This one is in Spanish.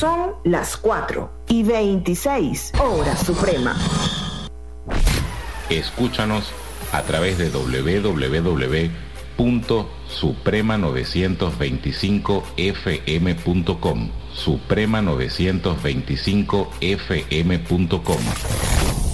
Son las 4:26, hora suprema. Escúchanos a través de www.suprema925fm.com, suprema925fm.com.